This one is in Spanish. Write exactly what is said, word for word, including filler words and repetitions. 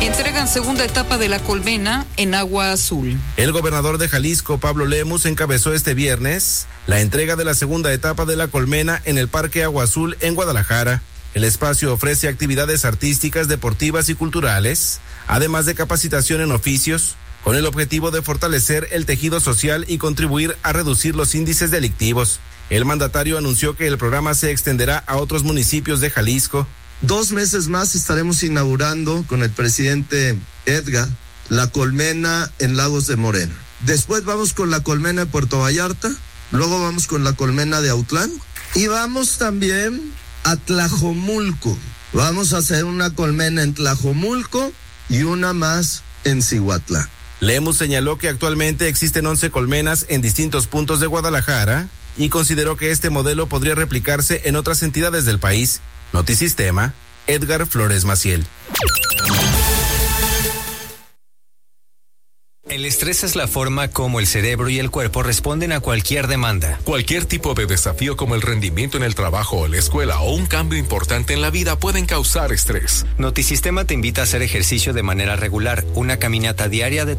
Entregan segunda etapa de La Colmena en Agua Azul. El gobernador de Jalisco, Pablo Lemus, encabezó este viernes la entrega de la segunda etapa de La Colmena en el Parque Agua Azul en Guadalajara. El espacio ofrece actividades artísticas, deportivas y culturales, además de capacitación en oficios, con el objetivo de fortalecer el tejido social y contribuir a reducir los índices delictivos. El mandatario anunció que el programa se extenderá a otros municipios de Jalisco. Dos meses más estaremos inaugurando con el presidente Edgar La Colmena en Lagos de Moreno. Después vamos con La Colmena de Puerto Vallarta, luego vamos con La Colmena de Autlán y vamos también a Tlajomulco. Vamos a hacer una colmena en Tlajomulco y una más en Cihuatlán. Lemus señaló que actualmente existen once colmenas en distintos puntos de Guadalajara y consideró que este modelo podría replicarse en otras entidades del país. Notisistema, Edgar Flores Maciel. El estrés es la forma como el cerebro y el cuerpo responden a cualquier demanda. Cualquier tipo de desafío como el rendimiento en el trabajo o la escuela o un cambio importante en la vida pueden causar estrés. Notisistema te invita a hacer ejercicio de manera regular, una caminata diaria de